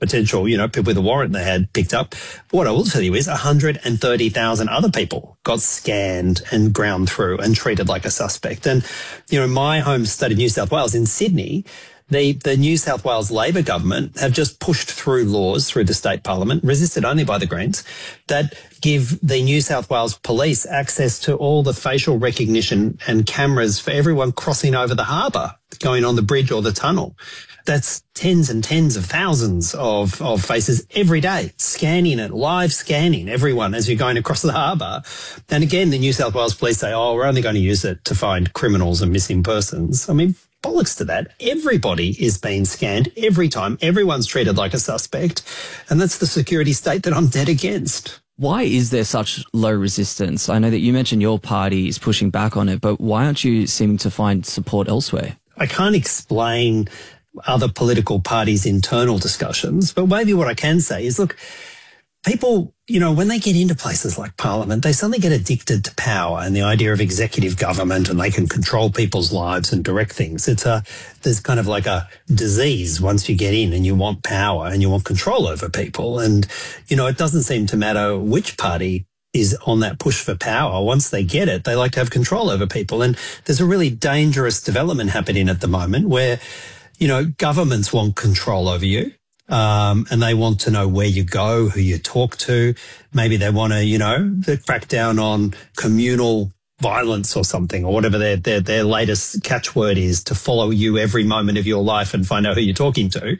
potential, people with a warrant they had picked up. But what I will tell you is 130,000 other people got scanned and ground through and treated like a suspect. And, my home state of New South Wales in Sydney, the New South Wales Labor government have just pushed through laws through the state parliament, resisted only by the Greens, that give the New South Wales police access to all the facial recognition and cameras for everyone crossing over the harbour, going on the bridge or the tunnel. That's tens and tens of thousands of faces every day, scanning it, live scanning everyone as you're going across the harbour. And again, the New South Wales police say, we're only going to use it to find criminals and missing persons. I mean, bollocks to that. Everybody is being scanned every time. Everyone's treated like a suspect. And that's the security state that I'm dead against. Why is there such low resistance? I know that you mentioned your party is pushing back on it, but why aren't you seeming to find support elsewhere? I can't explain other political parties' internal discussions, but maybe what I can say is, look, people, when they get into places like Parliament, they suddenly get addicted to power and the idea of executive government, and they can control people's lives and direct things. There's kind of like a disease once you get in and you want power and you want control over people. And, it doesn't seem to matter which party is on that push for power. Once they get it, they like to have control over people. And there's a really dangerous development happening at the moment where, governments want control over you. And they want to know where you go, who you talk to. Maybe they want to, crack down on communal violence or something, or whatever their latest catchword is, to follow you every moment of your life and find out who you're talking to.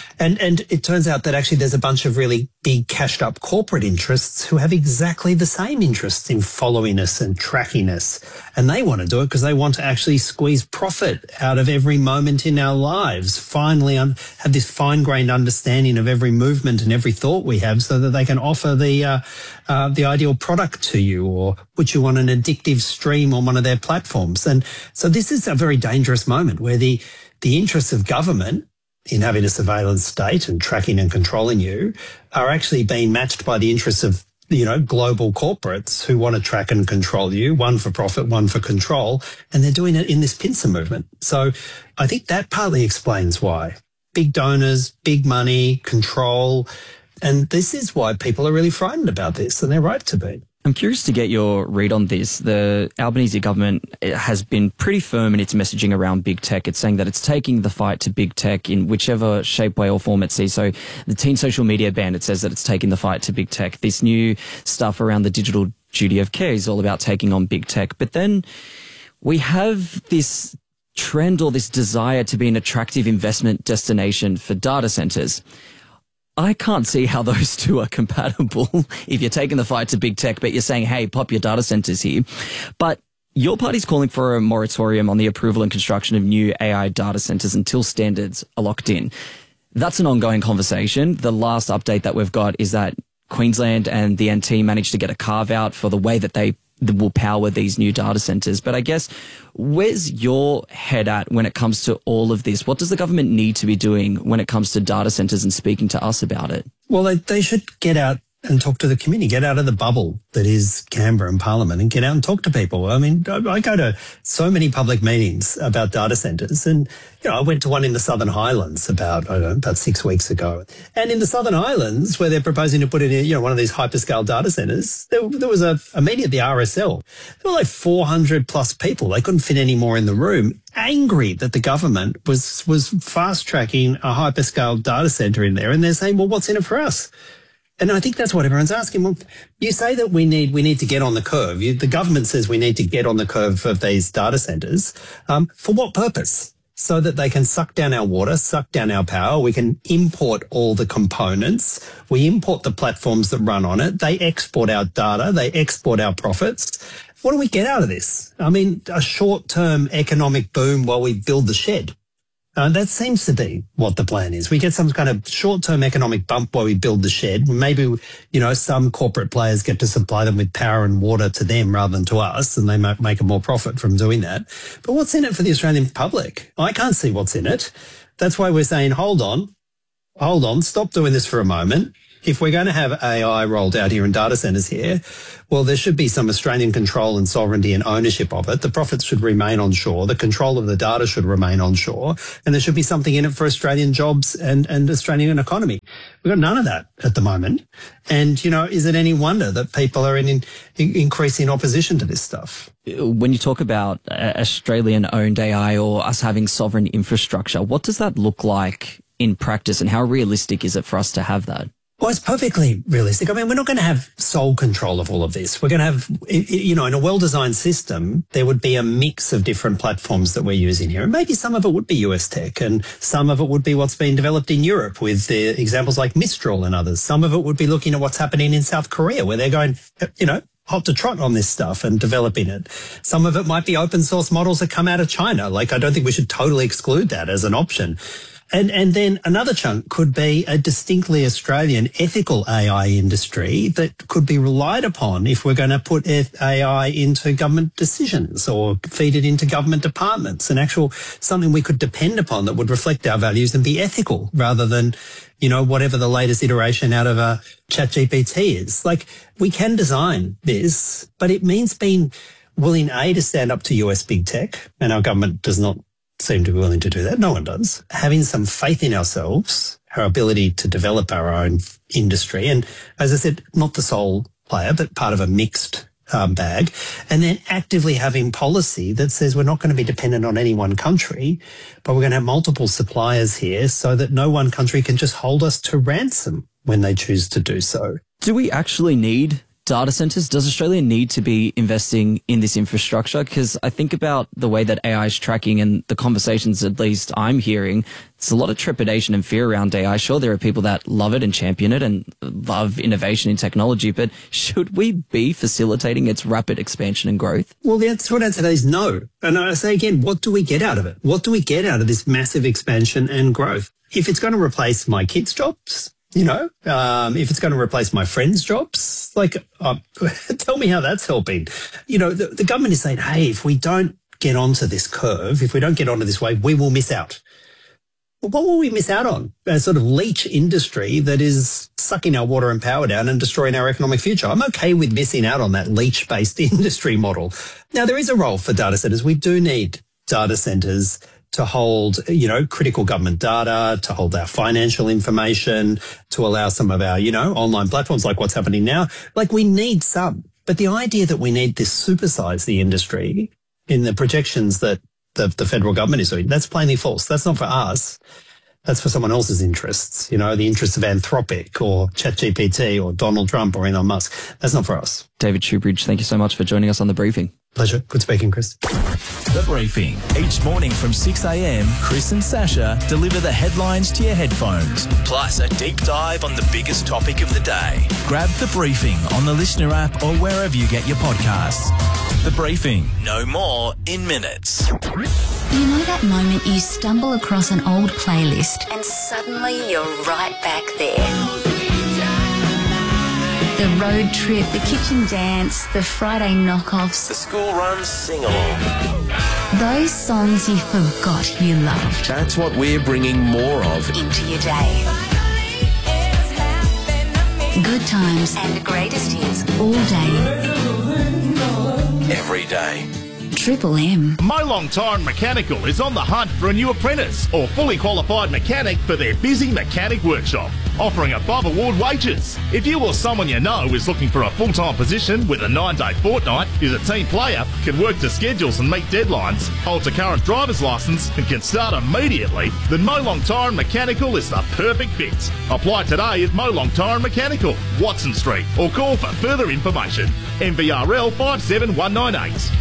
And it turns out that actually there's a bunch of really big cashed up corporate interests who have exactly the same interests in following us and tracking us. And they want to do it because they want to actually squeeze profit out of every moment in our lives, finally have this fine-grained understanding of every movement and every thought we have, so that they can offer the ideal product to you or put you on an addictive stream on one of their platforms. And so this is a very dangerous moment where the interests of government in having a surveillance state and tracking and controlling you are actually being matched by the interests of, global corporates who want to track and control you, one for profit, one for control, and they're doing it in this pincer movement. So I think that partly explains why. Big donors, big money, control, and this is why people are really frightened about this, and they're right to be. I'm curious to get your read on this. The Albanese government has been pretty firm in its messaging around big tech. It's saying that it's taking the fight to big tech in whichever shape, way or form it sees. So the teen social media ban, it says that it's taking the fight to big tech. This new stuff around the digital duty of care is all about taking on big tech. But then we have this trend or this desire to be an attractive investment destination for data centers. I can't see how those two are compatible if you're taking the fight to big tech, but you're saying, hey, pop your data centers here. But your party's calling for a moratorium on the approval and construction of new AI data centers until standards are locked in. That's an ongoing conversation. The last update that we've got is that Queensland and the NT managed to get a carve out for the way that they will power these new data centers. But I guess, where's your head at when it comes to all of this? What does the government need to be doing when it comes to data centers and speaking to us about it? Well, they should get out and talk to the community, get out of the bubble that is Canberra and Parliament and get out and talk to people. I mean, I go to so many public meetings about data centres, and, I went to one in the Southern Highlands about 6 weeks ago. And in the Southern Highlands, where they're proposing to put in, one of these hyperscale data centres, there was a meeting at the RSL. There were like 400 plus people. They couldn't fit any more in the room, angry that the government was fast tracking a hyperscale data centre in there. And they're saying, well, what's in it for us? And I think that's what everyone's asking. Well, you say that we need to get on the curve. The government says we need to get on the curve of these data centres. For what purpose? So that they can suck down our water, suck down our power. We can import all the components. We import the platforms that run on it. They export our data. They export our profits. What do we get out of this? I mean, a short-term economic boom while we build the shed. That seems to be what the plan is. We get some kind of short-term economic bump while we build the shed. Maybe, some corporate players get to supply them with power and water to them rather than to us, and they might make a more profit from doing that. But what's in it for the Australian public? I can't see what's in it. That's why we're saying, hold on, stop doing this for a moment. If we're going to have AI rolled out here and data centres here, well, there should be some Australian control and sovereignty and ownership of it. The profits should remain onshore. The control of the data should remain onshore. And there should be something in it for Australian jobs and Australian economy. We've got none of that at the moment. And, is it any wonder that people are in increasing opposition to this stuff? When you talk about Australian-owned AI or us having sovereign infrastructure, what does that look like in practice, and how realistic is it for us to have that? Well, it's perfectly realistic. I mean, we're not going to have sole control of all of this. We're going to have, in a well-designed system, there would be a mix of different platforms that we're using here. And maybe some of it would be US tech, and some of it would be what's been developed in Europe with the examples like Mistral and others. Some of it would be looking at what's happening in South Korea, where they're going, hot to trot on this stuff and developing it. Some of it might be open source models that come out of China. Like, I don't think we should totally exclude that as an option. And then another chunk could be a distinctly Australian ethical AI industry that could be relied upon if we're going to put AI into government decisions or feed it into government departments, something we could depend upon that would reflect our values and be ethical rather than, whatever the latest iteration out of a ChatGPT is. Like, we can design this, but it means being willing, to stand up to US big tech, and our government does not seem to be willing to do that. No one does. Having some faith in ourselves, our ability to develop our own industry. And as I said, not the sole player, but part of a mixed bag. And then actively having policy that says we're not going to be dependent on any one country, but we're going to have multiple suppliers here so that no one country can just hold us to ransom when they choose to do so. Do we actually need data centers? Does Australia need to be investing in this infrastructure? Because I think about the way that AI is tracking and the conversations, at least I'm hearing, it's a lot of trepidation and fear around AI. Sure, there are people that love it and champion it and love innovation in technology, but should we be facilitating its rapid expansion and growth? Well, the short answer is no. And I say again, what do we get out of it? What do we get out of this massive expansion and growth? If it's going to replace my kids' jobs, if it's going to replace my friends' jobs, tell me how that's helping. The government is saying, hey, if we don't get onto this curve, if we don't get onto this wave, we will miss out. Well, what will we miss out on? A sort of leech industry that is sucking our water and power down and destroying our economic future. I'm okay with missing out on that leech-based industry model. Now, there is a role for data centers. We do need data centers to hold, critical government data, to hold our financial information, to allow some of our, online platforms like what's happening now. Like, we need some. But the idea that we need this supersize the industry in the projections that the federal government is doing, that's plainly false. That's not for us. That's for someone else's interests, the interests of Anthropic or ChatGPT or Donald Trump or Elon Musk. That's not for us. David Shoebridge, thank you so much for joining us on The Briefing. Pleasure. Good speaking, Chris. The Briefing. Each morning from 6 a.m, Chris and Sasha deliver the headlines to your headphones, plus a deep dive on the biggest topic of the day. Grab The Briefing on the Listener app or wherever you get your podcasts. The Briefing. No more in minutes. You know that moment you stumble across an old playlist and suddenly you're right back there? The road trip, the kitchen dance, the Friday knockoffs. The school run sing-along. Those songs you forgot you loved. That's what we're bringing more of into your day. Good times and greatest hits all day. Every day. Triple M. Molong Tire and Mechanical is on the hunt for a new apprentice or fully qualified mechanic for their busy mechanic workshop, offering above award wages. If you or someone you know is looking for a full-time position with a 9-day fortnight, is a team player, can work to schedules and meet deadlines, holds a current driver's license and can start immediately, then Molong Tire and Mechanical is the perfect fit. Apply today at Molong Tire and Mechanical, Watson Street, or call for further information. MVRL 57198.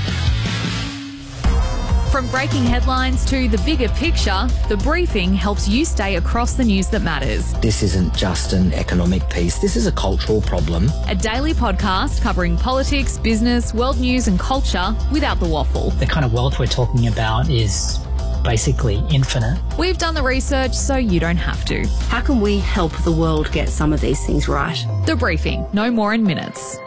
From breaking headlines to the bigger picture, The Briefing helps you stay across the news that matters. This isn't just an economic piece, this is a cultural problem. A daily podcast covering politics, business, world news and culture without the waffle. The kind of wealth we're talking about is basically infinite. We've done the research so you don't have to. How can we help the world get some of these things right? The Briefing, no more in minutes.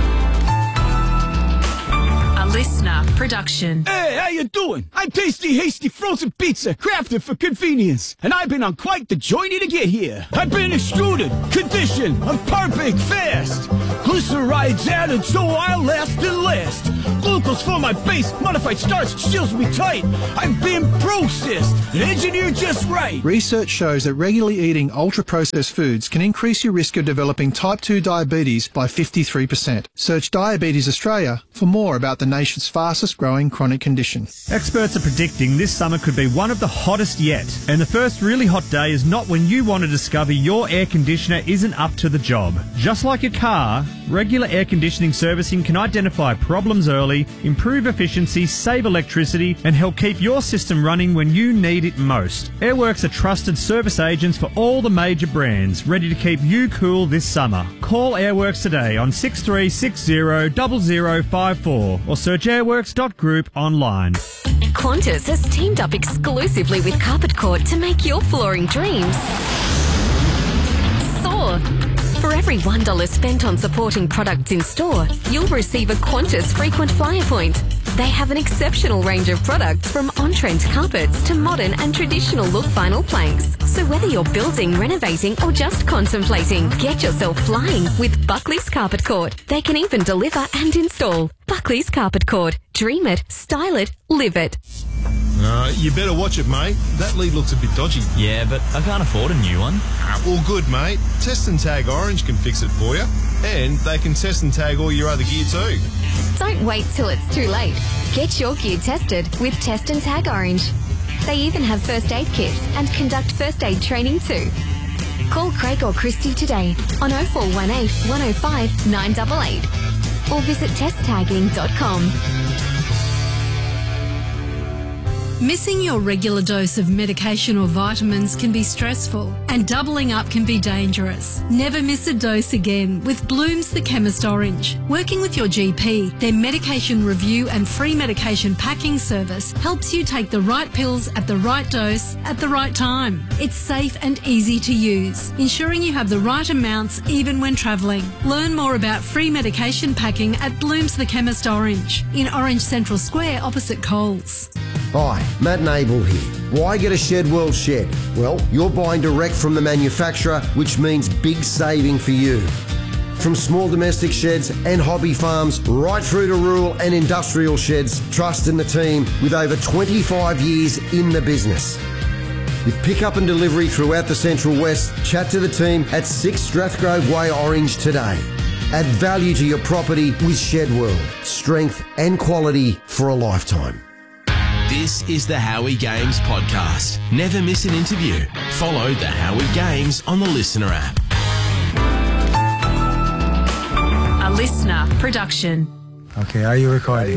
Listener production. Hey, how you doing? I'm Tasty Hasty Frozen Pizza, crafted for convenience, and I've been on quite the journey to get here. I've been extruded, conditioned, I'm perfect fast. Glyceride's added so I'll last and last. pharmaceuticals for my base. Modified starch seals me tight. I'm being processed and engineered just right. Research shows that regularly eating ultra-processed foods can increase your risk of developing type 2 diabetes by 53%. Search Diabetes Australia for more about the nation's fastest growing chronic condition. Experts are predicting this summer could be one of the hottest yet. And the first really hot day is not when you want to discover your air conditioner isn't up to the job. Just like your car, regular air conditioning servicing can identify problems early, improve efficiency, save electricity, and help keep your system running when you need it most. Airworks are trusted service agents for all the major brands, ready to keep you cool this summer. Call Airworks today on 63600054 or search airworks.group online. Qantas has teamed up exclusively with Carpet Court to make your flooring dreams soar. For every $1 spent on supporting products in store, you'll receive a Qantas frequent flyer point. They have an exceptional range of products from on-trend carpets to modern and traditional look vinyl planks. So whether you're building, renovating or just contemplating, get yourself flying with Buckley's Carpet Court. They can even deliver and install. Buckley's Carpet Court. Dream it, style it, live it. You better watch it, mate. That lead looks a bit dodgy. Yeah, but I can't afford a new one. All good, mate. Test and Tag Orange can fix it for you. And they can test and tag all your other gear too. Don't wait till it's too late. Get your gear tested with Test and Tag Orange. They even have first aid kits and conduct first aid training too. Call Craig or Christy today on 0418 105 988 or visit testtagging.com. Missing your regular dose of medication or vitamins can be stressful, and doubling up can be dangerous. Never miss a dose again with Bloom's The Chemist Orange. Working with your GP, their medication review and free medication packing service helps you take the right pills at the right dose at the right time. It's safe and easy to use, ensuring you have the right amounts even when travelling. Learn more about free medication packing at Bloom's The Chemist Orange in Orange Central Square opposite Coles. Hi, Matt and Abel here. Why get a Shed World shed? Well, you're buying direct from the manufacturer, which means big saving for you. From small domestic sheds and hobby farms, right through to rural and industrial sheds, trust in the team with over 25 years in the business. With pickup and delivery throughout the Central West, chat to the team at 6 Strathgrove Way, Orange today. Add value to your property with Shed World. Strength and quality for a lifetime. This is the Howie Games podcast. Never miss an interview. Follow the Howie Games on the Listener app. A listener production. Okay, are you recording?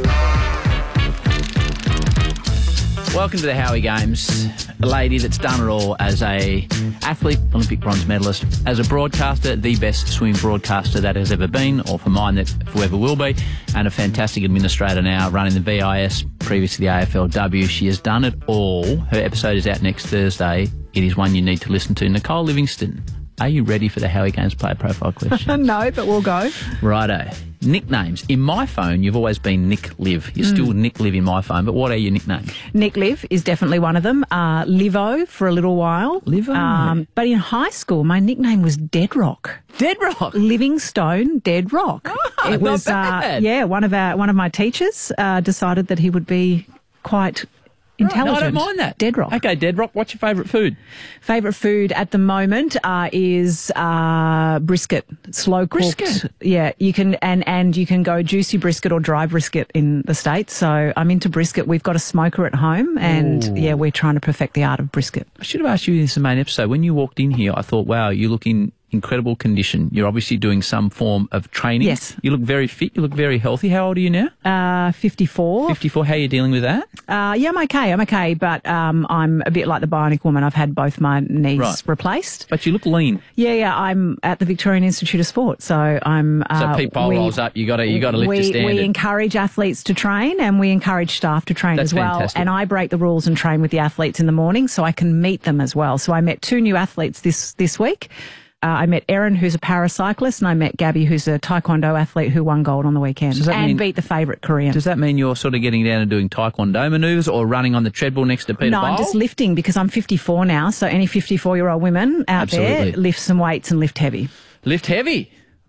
Welcome to the Howie Games. A lady that's done it all as a athlete, Olympic bronze medalist, as a broadcaster, the best swimming broadcaster that has ever been, or for mine that forever will be, and a fantastic administrator now running the VIS, previously the AFLW. She has done it all. Her episode is out next Thursday. It is one you need to listen to. Nicole Livingston, are you ready for the Howie Games player profile question? No, but we'll go. Righto. Nicknames. In my phone, you've always been Nick Liv. You're still Nick Liv in my phone, but what are your nicknames? Nick Liv is definitely one of them. Livo for a little while. Livo? But in high school, my nickname was Dead Rock. Dead Rock? Livingstone Dead Rock. Oh, it was, not bad. One of my teachers decided that he would be quite intelligent. No, I don't mind that. Dead Rock. Okay, Dead Rock. What's your favourite food? Favourite food at the moment is brisket, slow cooked. Brisket? Yeah, you can and you can go juicy brisket or dry brisket in the States. So I'm into brisket. We've got a smoker at home, and we're trying to perfect the art of brisket. I should have asked you this in the main episode. When you walked in here, I thought, wow, you look in incredible condition. You're obviously doing some form of training. Yes. You look very fit. You look very healthy. How old are you now? 54. 54. How are you dealing with that? Yeah, I'm okay. But I'm a bit like the Bionic Woman. I've had both my knees replaced. But you look lean. Yeah. I'm at the Victorian Institute of Sport, so I'm. So Pete Pole rolls up. You got to lift your standard. We encourage athletes to train, and we encourage staff to train as well. Fantastic. And I break the rules and train with the athletes in the morning, so I can meet them as well. So I met 2 new athletes this week. I met Erin, who's a paracyclist, and I met Gabby, who's a taekwondo athlete who won gold on the weekend and beat the favourite Korean. Does that mean you're sort of getting down and doing taekwondo manoeuvres or running on the treadmill next to Peter Bowl? No, I'm just lifting because I'm 54 now, so any 54-year-old women out there, lift some weights and lift heavy. Lift heavy?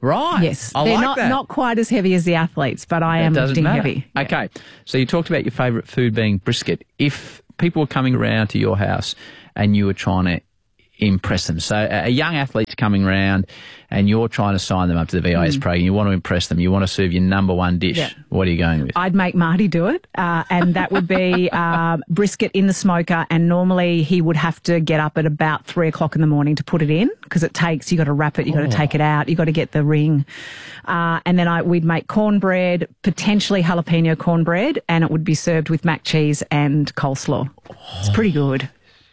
Right. Yes. I They're like that. not quite as heavy as the athletes, but I am Doesn't lifting matter. heavy. Yeah. Okay. So you talked about your favourite food being brisket. If people were coming around to your house and you were trying to impress them, so a young athlete's coming around and you're trying to sign them up to the VIS program, you want to impress them, you want to serve your number one dish, Yeah. what are you going with? I'd make Marty do it, and that would be brisket in the smoker, and normally he would have to get up at about 3 o'clock in the morning to put it in, because it takes, you got to wrap it, you got to take it out, you got to get the ring, and then we'd make cornbread, potentially jalapeno cornbread, and it would be served with mac cheese and coleslaw. It's pretty good.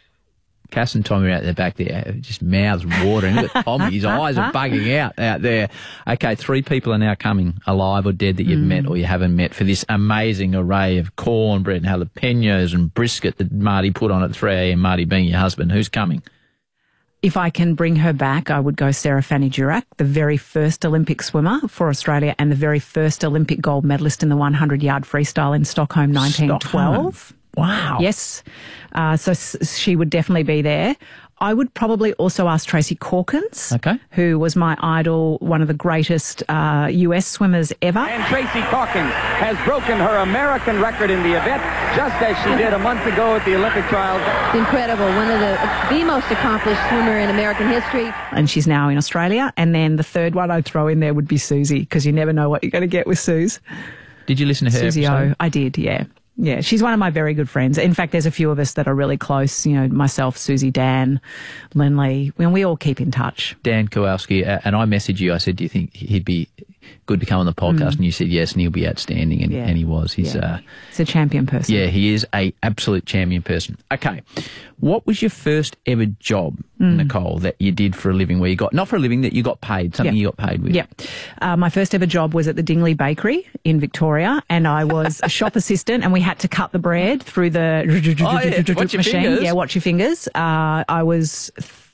Cass and Tommy are out there back there, just mouths watering. Look at Tommy, his eyes are bugging out there. Okay, 3 people are now coming, alive or dead, that you've met or you haven't met, for this amazing array of cornbread and jalapenos and brisket that Marty put on at 3 a.m, Marty being your husband. Who's coming? If I can bring her back, I would go Sarah Fanny Durack, the very first Olympic swimmer for Australia and the very first Olympic gold medalist in the 100-yard freestyle in Stockholm 1912. Wow. Yes. So she would definitely be there. I would probably also ask Tracy Corkins, who was my idol, one of the greatest US swimmers ever. And Tracy Corkins has broken her American record in the event, just as she did a month ago at the Olympic trials. Incredible. One of the most accomplished swimmer in American history. And she's now in Australia. And then the third one I'd throw in there would be Susie, because you never know what you're going to get with Suze. Did you listen to her Susie episode? O. I did, yeah. Yeah, she's one of my very good friends. In fact, there's a few of us that are really close, you know, myself, Susie, Dan, Lindley. We all keep in touch. Dan Kowalski, and I messaged you, I said, do you think he'd be good to come on the podcast? And you said yes, and he'll be outstanding, and he was. He's a champion person. Yeah, he is a absolute champion person. Okay, what was your first ever job, Nicole, that you did for a living, where you got, not for a living, that you got paid, something you got paid with? Yeah. My first ever job was at the Dingley Bakery in Victoria, and I was a shop assistant, and we had to cut the bread through the watch your machine. fingers. Yeah, watch your fingers. I was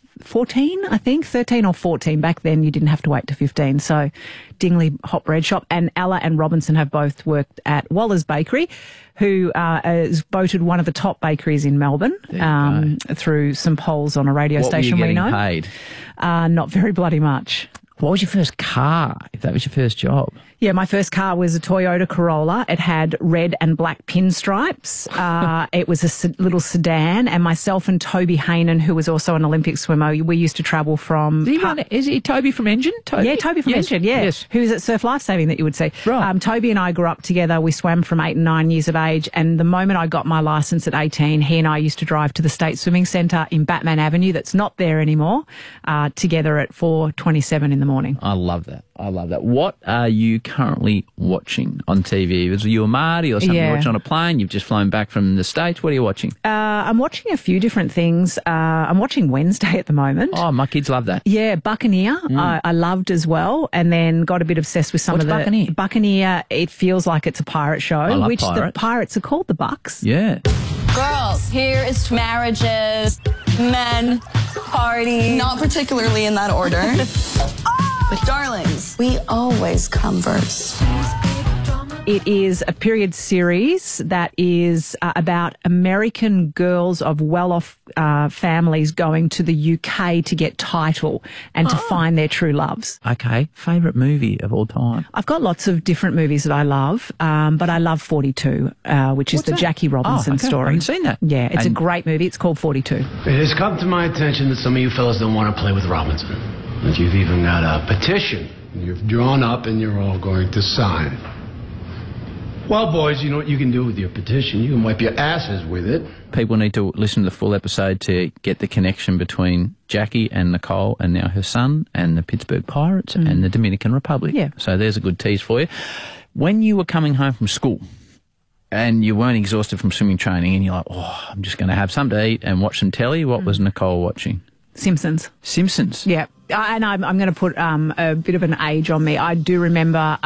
14, I think, 13 or 14. Back then, you didn't have to wait to 15. So Dingley Hot Bread Shop, and Ella and Robinson have both worked at Waller's Bakery, who is voted one of the top bakeries in Melbourne through some polls on a radio station we know. What were you getting paid? Not very bloody much. What was your first car, if that was your first job? Yeah, my first car was a Toyota Corolla. It had red and black pinstripes. It was a little sedan, and myself and Toby Haynen, who was also an Olympic swimmer, we used to travel from... Is he Toby from Engine? Yeah, Toby from Engine, yeah. Yes. Who's at Surf Lifesaving that you would see. Right. Toby and I grew up together. We swam from 8 and 9 years of age, and the moment I got my licence at 18, he and I used to drive to the State Swimming Centre in Batman Avenue, that's not there anymore, together at 4:27 in the morning. I love that. What are you currently watching on TV? Was you a Marty or something you're watching on a plane? You've just flown back from the States. What are you watching? I'm watching a few different things. I'm watching Wednesday at the moment. Oh, my kids love that. Yeah, Buccaneer I loved as well, and then got a bit obsessed with some What's of the... Buccaneer? Buccaneer, it feels like it's a pirate show, I love which pirates. the pirates are called the Bucks. Yeah. Girls, here is to marriages, men, party. Not particularly in that order. But darlings, we always come first. It is a period series that is about American girls of well-off families going to the UK to get title and to find their true loves. Okay. Favourite movie of all time? I've got lots of different movies that I love, but I love 42, which is the Jackie Robinson story. I haven't seen that. Yeah, it's a great movie. It's called 42. It has come to my attention that some of you fellas don't want to play with Robinson. That you've even got a petition you've drawn up and you're all going to sign. Well, boys, you know what you can do with your petition. You can wipe your asses with it. People need to listen to the full episode to get the connection between Jackie and Nicole and now her son and the Pittsburgh Pirates and the Dominican Republic. Yeah. So there's a good tease for you. When you were coming home from school and you weren't exhausted from swimming training and you're like, oh, I'm just going to have something to eat and watch some telly, what was Nicole watching? Simpsons. Simpsons? Yeah. And I'm going to put a bit of an age on me. I do remember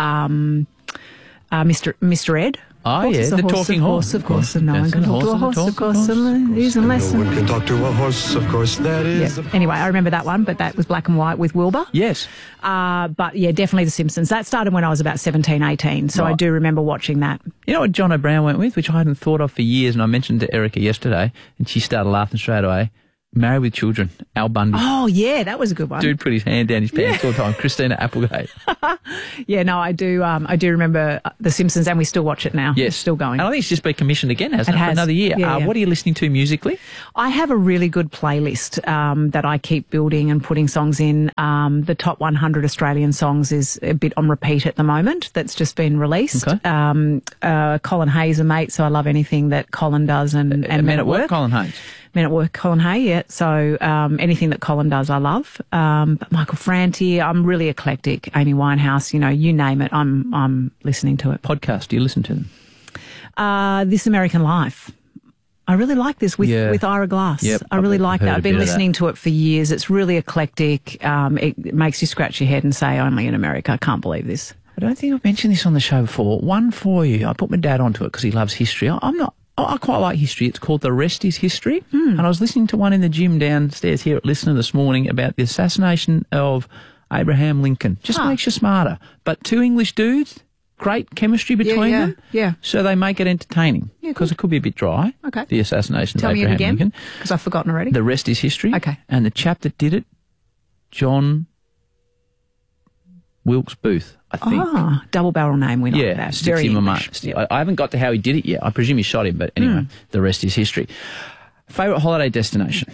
Mr. Ed. Oh, yeah, the talking horse. Of course, and no one can talk to a horse, of course. He's a lesson. No one can talk to a horse, of course, that is. Yeah. Anyway, I remember that one, but that was black and white with Wilbur. Yes. But yeah, definitely The Simpsons. That started when I was about 17, 18, so I do remember watching that. You know what John O'Brien went with, which I hadn't thought of for years, and I mentioned to Erica yesterday, and she started laughing straight away? Married with Children, Al Bundy. Oh, yeah, that was a good one. Dude put his hand down his pants all the time. Christina Applegate. Yeah, no, I do remember The Simpsons, and we still watch it now. Yes. It's still going. And I think it's just been commissioned again, hasn't it? It has. For another year. Yeah, yeah. What are you listening to musically? I have a really good playlist that I keep building and putting songs in. The top 100 Australian songs is a bit on repeat at the moment. That's just been released. Okay. Colin Hay's a mate, so I love anything that Colin does and Men at Work. Colin Hayes. Men at Work, Colin Hay, yeah. So anything that Colin does, I love. But Michael Franti, I'm really eclectic. Amy Winehouse, you name it, I'm listening to it. Podcast, do you listen to them? This American Life. I really like this with Ira Glass. Yep, I really like that. heard a I've been bit of listening to it for years. It's really eclectic. It makes you scratch your head and say, only in America. I can't believe this. I don't think I've mentioned this on the show before. One for you. I put my dad onto it because he loves history. I quite like history. It's called The Rest is History. And I was listening to one in the gym downstairs here at Listener this morning about the assassination of Abraham Lincoln. Just makes you smarter. But two English dudes, great chemistry between them. Yeah. So they make it entertaining. Because it could be a bit dry. Okay. The assassination Tell of Abraham me it again, Lincoln. because I've forgotten already. The Rest is History. Okay. And the chap that did it, John Wilkes Booth, I think. Double barrel name. We know Yeah, that. sticks Very in my English. mind. I haven't got to how he did it yet. I presume he shot him, but anyway, the rest is history. Favourite holiday destination?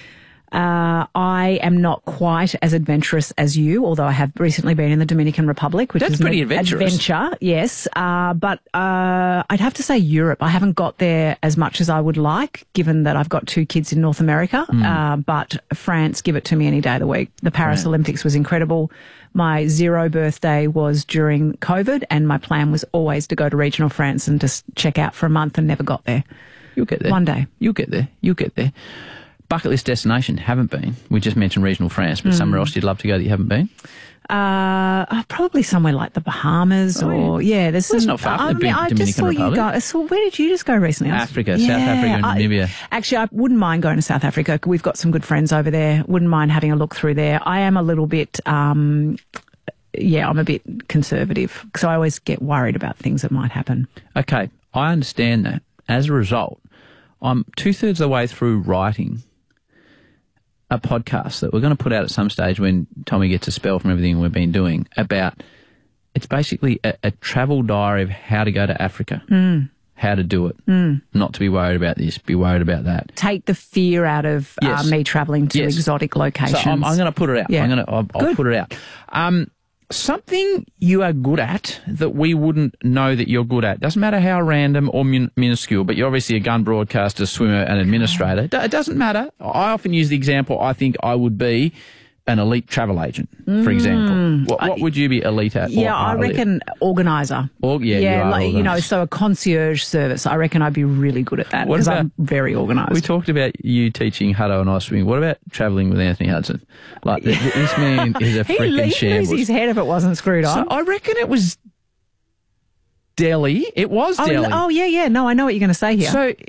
I am not quite as adventurous as you, although I have recently been in the Dominican Republic, which That's is pretty an adventurous. adventure, yes. But I'd have to say Europe. I haven't got there as much as I would like, given that I've got two kids in North America. But France, give it to me any day of the week. The Paris Olympics was incredible. My 0 birthday was during COVID, and my plan was always to go to regional France and just check out for a month, and never got there. You'll get there. One day. You'll get there. You'll get there. Bucket list destination, haven't been. We just mentioned regional France, but somewhere else you'd love to go that you haven't been? Probably somewhere like the Bahamas there's Well, not far from the I Dominican just saw Republic. you go. So where did you just go recently? Africa, South Africa and Namibia. Actually, I wouldn't mind going to South Africa. We've got some good friends over there. Wouldn't mind having a look through there. I am a little bit, I'm a bit conservative, so I always get worried about things that might happen. Okay, I understand that. As a result, I'm 2/3 of the way through writing a podcast that we're going to put out at some stage when Tommy gets a spell from everything we've been doing about, it's basically a travel diary of how to go to Africa, how to do it, not to be worried about this, be worried about that. Take the fear out of me travelling to exotic locations. So I'm going to put it out. Yeah. I'll put it out. Something you are good at that we wouldn't know that you're good at. Doesn't matter how random or minuscule, but you're obviously a gun broadcaster, swimmer and administrator. It doesn't matter. I often use the example, I think I would be an elite travel agent, for example. What would you be elite at? Yeah, I reckon organiser. So a concierge service. I reckon I'd be really good at that because I'm very organised. We talked about you teaching Hutto and I swimming. What about travelling with Anthony Hudson? Like, this man is a freaking shambles. He'd lose his head if it wasn't screwed on. So I reckon it was Delhi. It was Delhi. Oh, yeah. No, I know what you're going to say here. So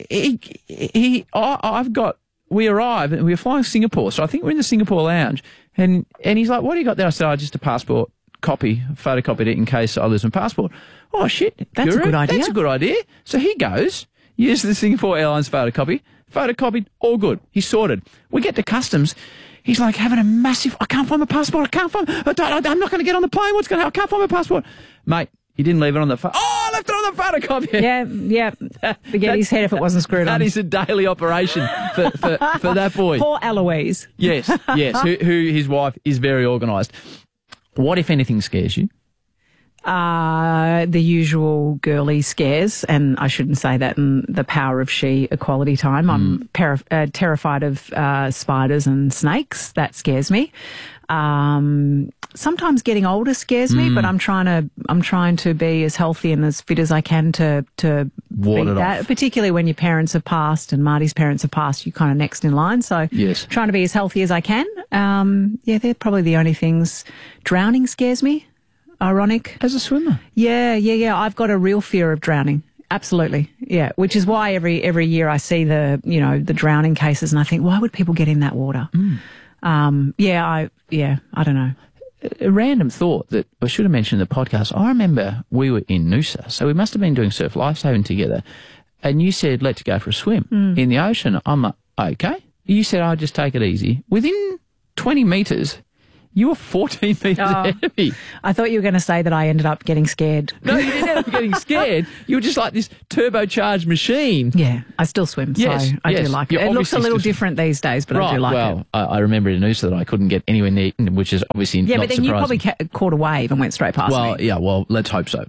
we arrive and we were flying Singapore. So I think we're in the Singapore lounge and he's like, what do you got there? I said, just a passport copy, photocopied it in case I lose my passport. Oh, shit. That's a good idea. That's a good idea. So he goes, uses the Singapore Airlines photocopied, all good. He's sorted. We get to customs. He's like having a massive, I can't find my passport. I'm not going to get on the plane. What's going to happen? I can't find my passport. Mate, he didn't leave it on the phone. Oh, I left it on the photocopy. Yeah. Forget his head if it wasn't screwed on. That is a daily operation for that boy. Poor Eloise. Yes. Who his wife is very organised. What, if anything, scares you? The usual girly scares, and I shouldn't say that in the Power of She equality time. I'm terrified of spiders and snakes. That scares me. Sometimes getting older scares me, but I'm trying to be as healthy and as fit as I can to ward beat it that. off. Particularly when your parents have passed and Marty's parents have passed, you're kind of next in line. So trying to be as healthy as I can. They're probably the only things. Drowning scares me. Ironic. As a swimmer? Yeah. I've got a real fear of drowning. Absolutely. Yeah. Which is why every year I see the drowning cases and I think, why would people get in that water? I don't know. A random thought that I should have mentioned in the podcast. I remember we were in Noosa, so we must have been doing surf lifesaving together. And you said, let's go for a swim in the ocean. I'm like, okay. You said, "I'll just take it easy." Within 20 metres, you were 14 metres ahead of me. I thought you were going to say that I ended up getting scared. No, you didn't end up getting scared. You were just like this turbocharged machine. Yeah, I still swim, so I do like it. It looks a little different these days, but I do like it. I remember in Noosa that I couldn't get anywhere near, which is obviously not surprising. Yeah, but then you probably caught a wave and went straight past me. Well, let's hope so.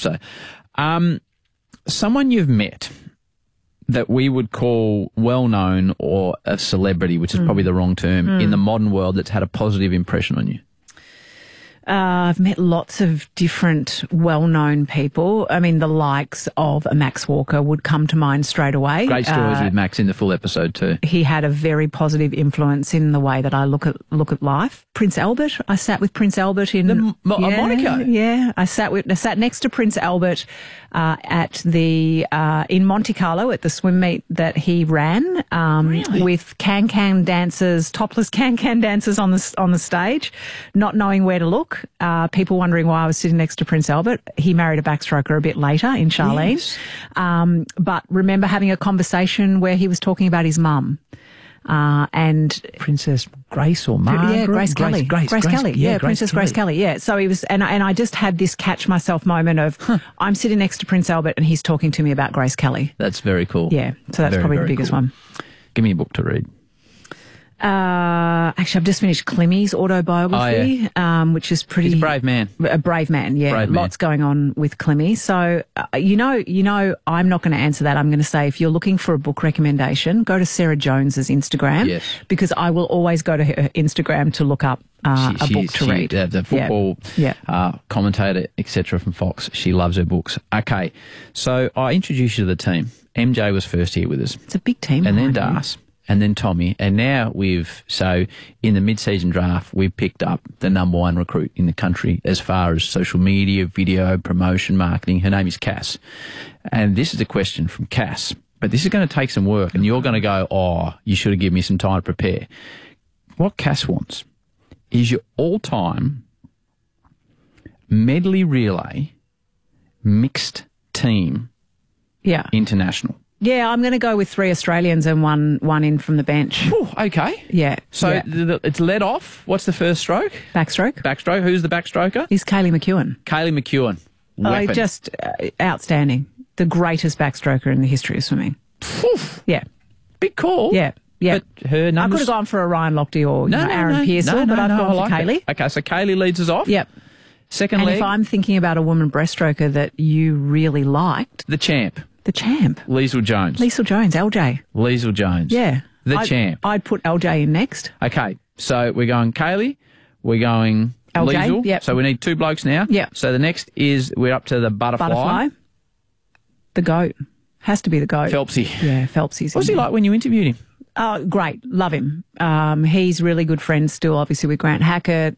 Someone you've met that we would call well-known or a celebrity, which is probably the wrong term, in the modern world that's had a positive impression on you? I've met lots of different well-known people. I mean, the likes of Max Walker would come to mind straight away. Great stories with Max in the full episode too. He had a very positive influence in the way that I look at life. Prince Albert, I sat with Prince Albert in Monaco. Yeah, I sat next to Prince Albert at the in Monte Carlo at the swim meet that he ran with can dancers, topless can dancers on the stage, not knowing where to look. People wondering why I was sitting next to Prince Albert. He married a backstroker a bit later in Charlene. Yes. But remember having a conversation where he was talking about his mum. And Princess Grace or Margaret? Yeah, Grace Kelly. Grace Kelly. Yeah, Princess Grace Kelly. Yeah. So he was, and I just had this catch myself moment of, I'm sitting next to Prince Albert and he's talking to me about Grace Kelly. That's very cool. Yeah. So that's probably the biggest one. Give me a book to read. Actually, I've just finished Klimmy's autobiography, which is pretty... He's a brave man. A brave man, yeah. Brave man. Lots going on with Klimmy. So, you know, I'm not going to answer that. I'm going to say if you're looking for a book recommendation, go to Sarah Jones's Instagram. Yes. Because I will always go to her Instagram to look up a book to read. The football commentator, etc. from Fox. She loves her books. Okay, so I introduced you to the team. MJ was first here with us. It's a big team. And then Das. And then Tommy, and now in the mid-season draft, we've picked up the number one recruit in the country as far as social media, video, promotion, marketing. Her name is Cass. And this is a question from Cass, but this is going to take some work, and you're going to go, oh, you should have given me some time to prepare. What Cass wants is your all-time medley relay mixed team international. Yeah, I'm going to go with 3 Australians and one in from the bench. Ooh, okay. Yeah. So it's led off. What's the first stroke? Backstroke. Who's the backstroker? Is Kaylee McEwen. Weapon. Just outstanding. The greatest backstroker in the history of swimming. Poof. Yeah. Big call. Yeah. Yeah. But her numbers... I could have gone for a Ryan Lochte or Aaron Pearsall, but I've gone for Kaylee. Okay, so Kaylee leads us off. Yep. Second leg. If I'm thinking about a woman breaststroker that you really liked... The champ. Liesl Jones. LJ. Liesl Jones. Yeah. Champ. I'd put LJ in next. Okay, so we're going Kaylee, we're going LJ, Liesl. Yep. So we need 2 blokes now. Yeah. So the next is, we're up to the butterfly. The goat. Has to be the goat. Phelpsy. Yeah, Phelpsy's. What's he like when you interviewed him? Oh, great. Love him. He's really good friends still, obviously, with Grant Hackett.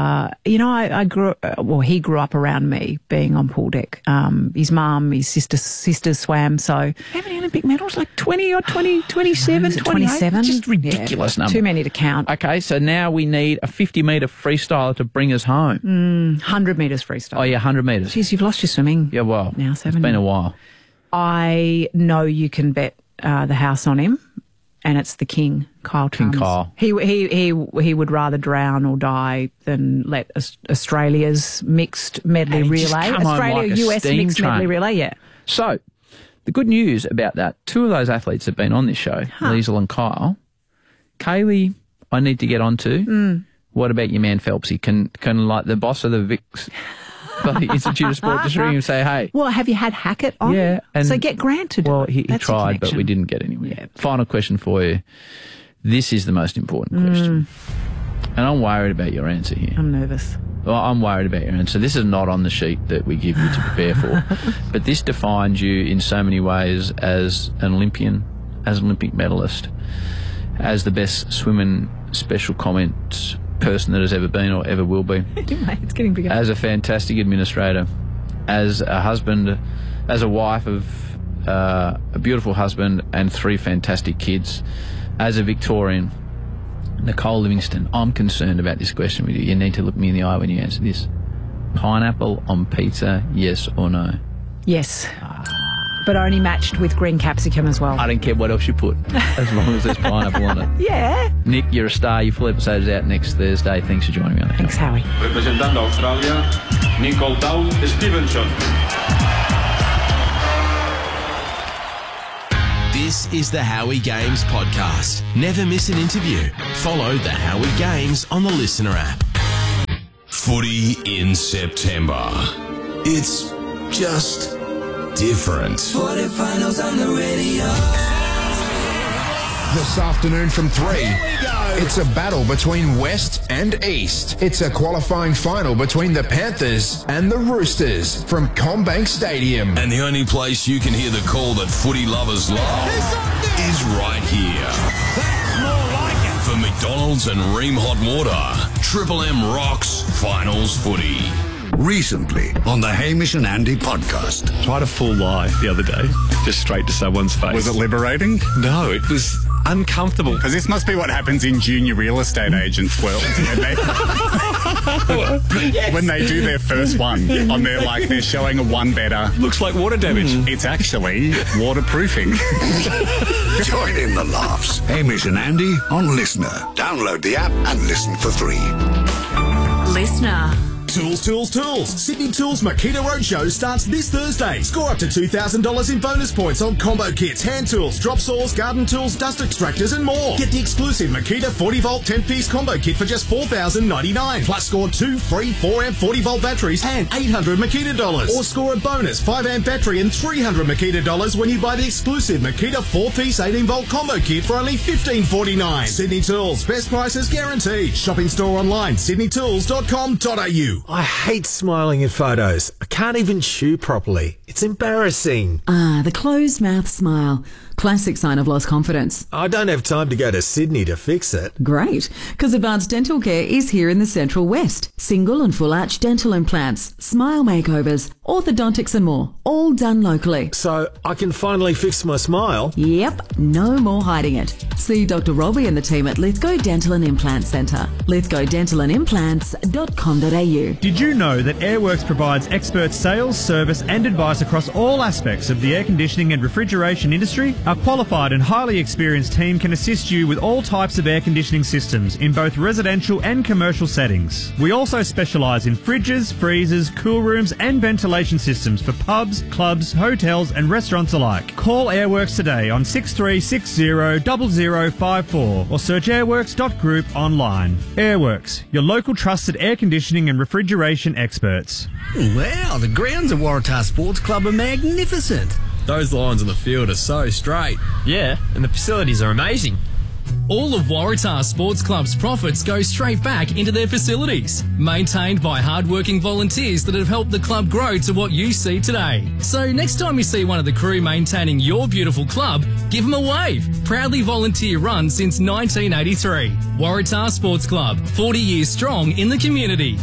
I he grew up around me being on pool deck. His mum, his sisters swam, so. How many Olympic medals? Like 20 or 20, 27, 27? Just ridiculous number. Too many to count. Okay, so now we need a 50-metre freestyler to bring us home. 100 metres freestyle. Oh, yeah, 100 metres. Jeez, you've lost your swimming. Yeah, well, now 7 it's been a while. I know you can bet the house on him. And it's the king, Kyle Tums. Kyle. He would rather drown or die than let Australia's mixed medley relay, Australia-US mixed medley relay, yeah. So, the good news about that, 2 of those athletes have been on this show, Liesl and Kyle. Kaylee, I need to get onto. What about your man Phelpsy? Can like the boss of the Vics... the Institute of Sport just ring him and say, hey. Well, have you had Hackett on? Yeah. So get Grant to do it. Well, he tried, but we didn't get anywhere. Yeah. Final question for you. This is the most important question. And I'm worried about your answer here. I'm nervous. Well, I'm worried about your answer. This is not on the sheet that we give you to prepare for. But this defines you in so many ways as an Olympian, as an Olympic medalist, as the best swimming special comment person that has ever been or ever will be. It's getting bigger. As a fantastic administrator, as a husband, as a wife of a beautiful husband and 3 fantastic kids, as a Victorian, Nicole Livingston, I'm concerned about this question with you. You need to look me in the eye when you answer this. Pineapple on pizza, yes or no? Yes. but only matched with green capsicum as well. I don't care what else you put, as long as there's pineapple on it. Yeah. Nick, you're a star. Your full episode is out next Thursday. Thanks for joining me on the Thanks, Howie. Representando a Australia, Nicole Dow Stevenson. This is the Howie Games podcast. Never miss an interview. Follow the Howie Games on the Listener app. Footy in September. It's just different. Footy finals on the radio. This afternoon from 3, it's a battle between West and East. It's a qualifying final between the Panthers and the Roosters from CommBank Stadium. And the only place you can hear the call that footy lovers love is right here. That's more like it. For McDonald's and Ream Hot Water, Triple M rocks finals footy. Recently on the Hamish and Andy podcast. Tried a full lie the other day, just straight to someone's face. Was it liberating? No, it was uncomfortable. Because this must be what happens in junior real estate agents' world. When they do their first one, on their they're showing a one-bedder. Looks like water damage. It's actually waterproofing. Join in the laughs. Hamish and Andy on Listener. Download the app and listen for free. Listener. Tools. Sydney Tools Makita Roadshow starts this Thursday. Score up to $2,000 in bonus points on combo kits, hand tools, drop saws, garden tools, dust extractors and more. Get the exclusive Makita 40-volt 10-piece combo kit for just $4,099. Plus score 2 free 4-amp 40-volt batteries and $800 Makita dollars. Or score a bonus 5-amp battery and $300 Makita dollars when you buy the exclusive Makita 4-piece 18-volt combo kit for only $15.49. Sydney Tools. Best prices guaranteed. Shopping store online, sydneytools.com.au. I hate smiling in photos. I can't even chew properly. It's embarrassing. The closed mouth smile. Classic sign of lost confidence. I don't have time to go to Sydney to fix it. Great, because Advanced Dental Care is here in the Central West. Single and full arch dental implants, smile makeovers, orthodontics and more, all done locally. So I can finally fix my smile? Yep, no more hiding it. See Dr. Robbie and the team at Lithgow Dental and Implant Centre. lithgowdentalandimplants.com.au. Did you know that Airworks provides expert sales, service and advice across all aspects of the air conditioning and refrigeration industry? Our qualified and highly experienced team can assist you with all types of air conditioning systems in both residential and commercial settings. We also specialise in fridges, freezers, cool rooms and ventilation systems for pubs, clubs, hotels and restaurants alike. Call Airworks today on 63600054 or search airworks.group online. Airworks, your local trusted air conditioning and refrigeration experts. Wow, the grounds at Waratah Sports Club are magnificent. Those lines on the field are so straight. Yeah, and the facilities are amazing. All of Waratah Sports Club's profits go straight back into their facilities, maintained by hard-working volunteers that have helped the club grow to what you see today. So next time you see one of the crew maintaining your beautiful club, give them a wave. Proudly volunteer run since 1983. Waratah Sports Club, 40 years strong in the community.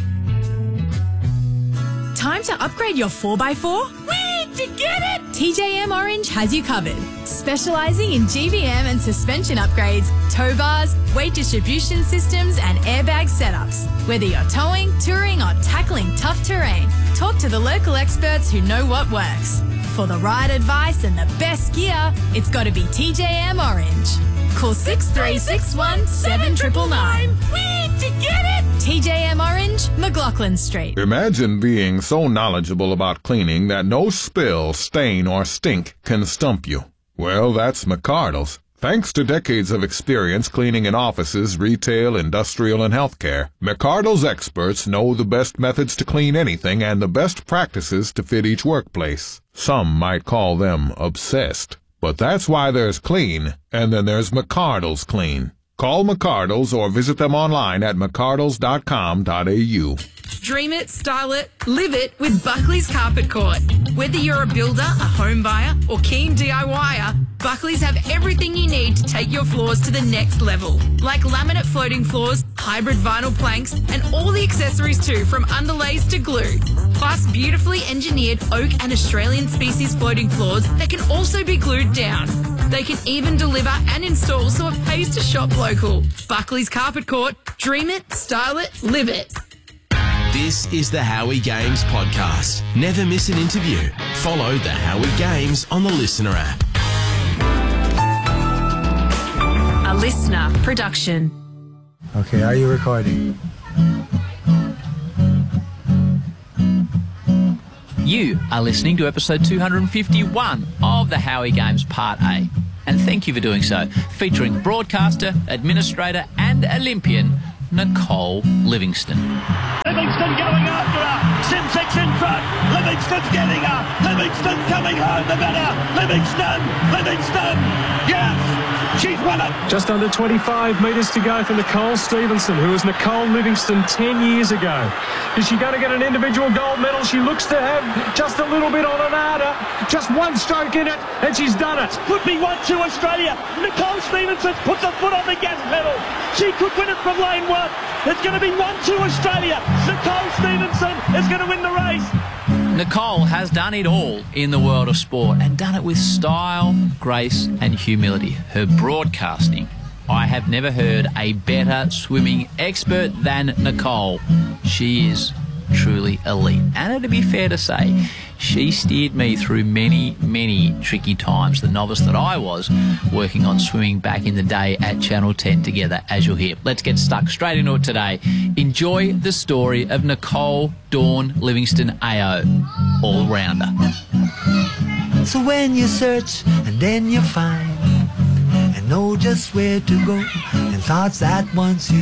Time to upgrade your 4x4? Did you get it? TJM Orange has you covered. Specialising in GBM and suspension upgrades, tow bars, weight distribution systems and airbag setups. Whether you're towing, touring or tackling tough terrain, talk to the local experts who know what works. For the right advice and the best gear, it's got to be TJM Orange. Call 6361 7999. Did you get it? TJM Orange, McLaughlin Street. Imagine being so knowledgeable about cleaning that no spill, stain, or stink can stump you. Well, that's McCardle's. Thanks to decades of experience cleaning in offices, retail, industrial, and healthcare, McCardle's experts know the best methods to clean anything and the best practices to fit each workplace. Some might call them obsessed. But that's why there's clean, and then there's McCardle's Clean. Call McCardle's or visit them online at mccardles.com.au. Dream it, style it, live it with Buckley's Carpet Court. Whether you're a builder, a home buyer, or keen DIYer, Buckley's have everything you need to take your floors to the next level. Like laminate floating floors, hybrid vinyl planks, and all the accessories too, from underlays to glue. Plus beautifully engineered oak and Australian species floating floors that can also be glued down. They can even deliver and install so it pays to shop local. Buckley's Carpet Court. Dream it, style it, live it. This is the Howie Games podcast. Never miss an interview. Follow the Howie Games on the Listener app. A Listener production. Okay, are you recording? You are listening to episode 251 of the Howie Games Part A. And thank you for doing so. Featuring broadcaster, administrator and Olympian Nicole Livingstone. Livingstone going after her. Simsek in front. Livingstone's getting her. Livingstone coming home the better. Livingstone. Yes, she's won it. Just under 25 metres to go for Nicole Stevenson, who was Nicole Livingstone 10 years ago. Is she going to get an individual gold medal? She looks to have just a little bit on an arder. Just one stroke in it, and she's done it. Could be 1-2 Australia. Nicole Stevenson puts her foot on the gas pedal. She could win it from lane 1. It's going to be 1-2 Australia. Nicole Stevenson is going to win the race. Nicole has done it all in the world of sport and done it with style, grace and humility. Her broadcasting. I have never heard a better swimming expert than Nicole. She is truly elite. And to be fair to say, she steered me through many, many tricky times, the novice that I was, working on swimming back in the day at Channel 10 together, as you'll hear. Let's get stuck straight into it today. Enjoy the story of Nicole Dawn Livingstone AO, all-rounder. So when you search and then you find and know just where to go, and thoughts that once you